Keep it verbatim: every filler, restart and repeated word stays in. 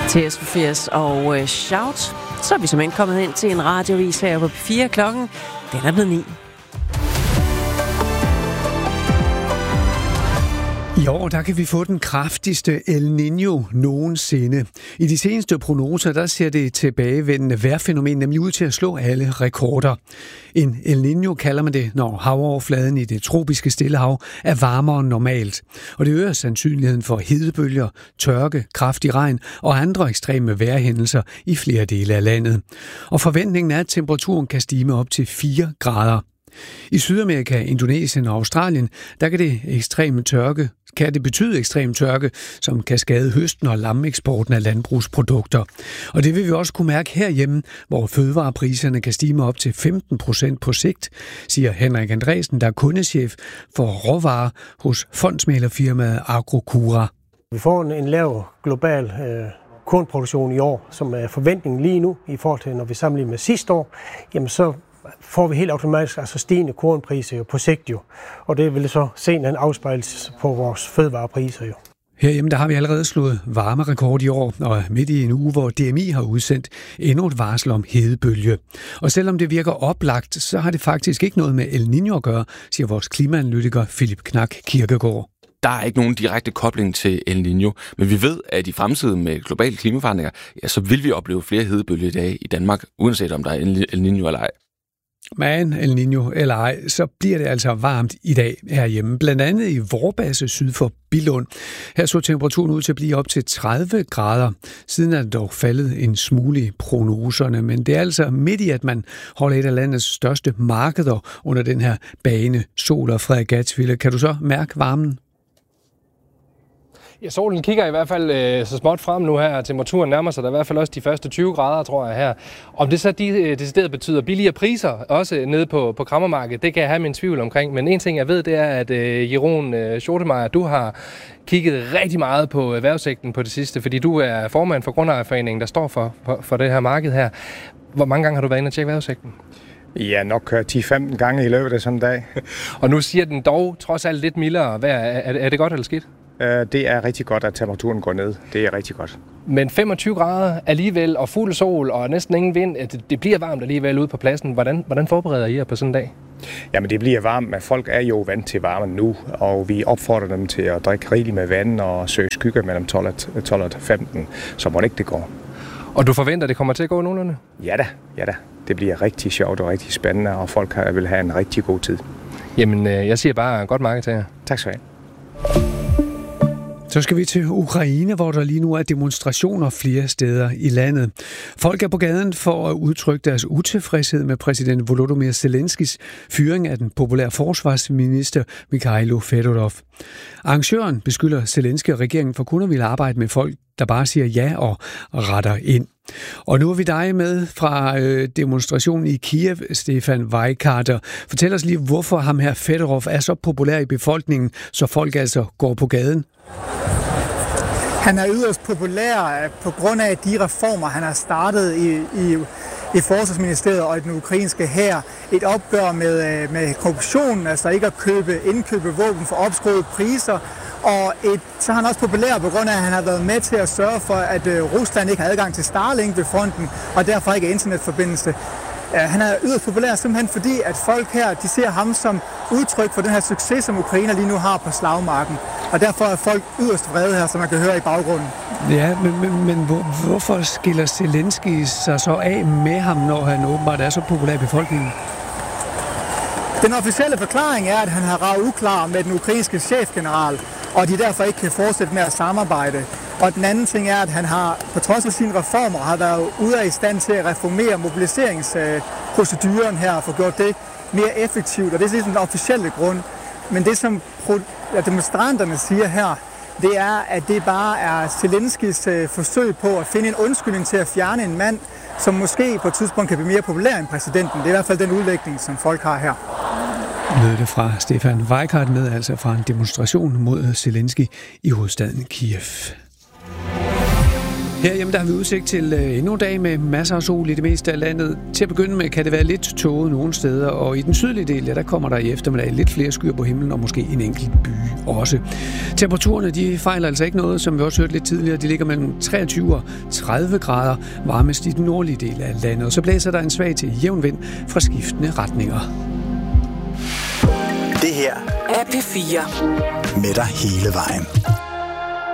T S firs og uh, Shout. Så er vi simpelthen kommet ind til en radiovis her på P fire. Klokken, den er blevet ni. I år der kan vi få den kraftigste El Niño nogensinde. I de seneste prognoser der ser det tilbagevendende vejrfænomen nemlig ud til at slå alle rekorder. En El Niño kalder man det, når havoverfladen i det tropiske Stillehav er varmere end normalt. Og det øger sandsynligheden for hedebølger, tørke, kraftig regn og andre ekstreme vejrhændelser i flere dele af landet. Og forventningen er, at temperaturen kan stige med op til fire grader. I Sydamerika, Indonesien og Australien, der kan det ekstreme tørke, kan det betyde ekstrem tørke, som kan skade høsten og lammeeksporten af landbrugsprodukter. Og det vil vi også kunne mærke herhjemme, hvor fødevarepriserne kan stige med op til femten procent på sigt, siger Henrik Andresen, der er kundechef for råvarer hos fondsmæglerfirmaet Agrocura. Vi får en, en lav global øh, kornproduktion i år, som er forventningen lige nu i forhold til, når vi sammenligner med sidste år, jamen så får vi helt automatisk altså stigende kornpriser jo på sigt jo. Og det vil så senere afspejles på vores fødevarepriser jo. Herhjemme der har vi allerede slået varmerekord i år, og midt i en uge, hvor D M I har udsendt endnu et varsel om hedebølge. Og selvom det virker oplagt, så har det faktisk ikke noget med El Niño at gøre, siger vores klimaanalytiker Philip Knak Kirkegaard. Der er ikke nogen direkte kobling til El Niño, men vi ved, at i fremtiden med globale klimaforandringer, ja, så vil vi opleve flere hedebølger i dag i Danmark, uanset om der er El Niño eller ej. Men El Niño eller ej, så bliver det altså varmt i dag herhjemme. Blandt andet i Vorbasse syd for Billund. Her så temperaturen ud til at blive op til tredive grader. Siden er det dog faldet en smule i prognoserne, men det er altså midt i, at man holder et af landets største markeder under den her bane, Sol og Frederiksværk. Kan du så mærke varmen? Ja, solen kigger i hvert fald øh, så småt frem nu her. Temperaturen nærmer sig der i hvert fald også de første tyve grader, tror jeg her. Om det så de, øh, decideret betyder billigere priser, også nede på, på krammermarkedet, det kan jeg have min tvivl omkring. Men en ting jeg ved, det er, at øh, Jeroen øh, Schotemeyer, du har kigget rigtig meget på erhvervssektoren på det sidste, fordi du er formand for Grundejerforeningen, der står for, for, for det her marked her. Hvor mange gange har du været inde og tjekke erhvervssektoren? Ja, nok ti femten gange i løbet af sådan en dag. Og nu siger den dog trods alt lidt mildere vejr. Er, er det godt eller skidt? Det er rigtig godt, at temperaturen går ned. Det er rigtig godt. Men femogtyve grader alligevel, og fuld sol, og næsten ingen vind. Det bliver varmt alligevel ude på pladsen. Hvordan, hvordan forbereder I jer på sådan en dag? Jamen, det bliver varmt, men folk er jo vant til varmen nu, og vi opfordrer dem til at drikke rigeligt med vand og søge skygge mellem tolv og femten, så må det ikke det går. Og du forventer, det kommer til at gå nogenlunde? Ja da, ja da. Det bliver rigtig sjovt og rigtig spændende, og folk vil have en rigtig god tid. Jamen, jeg siger bare godt marked til jer. Tak skal du have. Så skal vi til Ukraine, hvor der lige nu er demonstrationer flere steder i landet. Folk er på gaden for at udtrykke deres utilfredshed med præsident Volodymyr Zelenskis fyring af den populære forsvarsminister Mikhailo Fedorov. Arrangøren beskylder Zelensky og regeringen for kun at ville arbejde med folk, der bare siger ja og retter ind. Og nu er vi dig med fra øh, demonstrationen i Kiev, Stefan Weikarter. Fortæl os lige, hvorfor ham her Fedorov er så populær i befolkningen, så folk altså går på gaden. Han er yderst populær på grund af de reformer, han har startet i, i, i Forsvarsministeriet og i den ukrainske hær. Et opgør med, med korruption, altså ikke at købe, indkøbe våben for opskruede priser. Og et, så er han også populær på grund af, at han har været med til at sørge for, at uh, Rusland ikke har adgang til Starlink ved fronten, og derfor ikke internetforbindelse. Uh, han er yderst populær simpelthen fordi, at folk her de ser ham som udtryk for den her succes, som Ukraine lige nu har på slagmarken. Og derfor er folk yderst vrede her, som man kan høre i baggrunden. Ja, men, men, men hvor, hvorfor skiller Zelensky sig så af med ham, når han åbenbart er så populær i befolkningen? Den officielle forklaring er, at han har raget uklar med den ukrainske chefgeneral, og de derfor ikke kan fortsætte med at samarbejde. Og den anden ting er, at han har, på trods af sine reformer, har været ude af i stand til at reformere mobiliseringsproceduren her og få gjort det mere effektivt. Og det er ligesom den officielle grund. Men det, som demonstranterne siger her, det er, at det bare er Zelenskys forsøg på at finde en undskyldning til at fjerne en mand, som måske på et tidspunkt kan blive mere populær end præsidenten. Det er i hvert fald den udlægning, som folk har her. Lød det fra Stefan Weikart med, altså fra en demonstration mod Zelensky i hovedstaden Kiev. Herhjemme der har vi udsigt til endnu en dag med masser af sol i det meste af landet. Til at begynde med kan det være lidt tåget nogle steder, og i den sydlige del, ja, der kommer der i eftermiddag lidt flere skyer på himlen, og måske en enkelt by også. Temperaturerne, de fejler altså ikke noget, som vi også hørte lidt tidligere. De ligger mellem treogtyve og tredive grader varmest i den nordlige del af landet. Og så blæser der en svag til jævn vind fra skiftende retninger. Det her er P fire. Med dig hele vejen.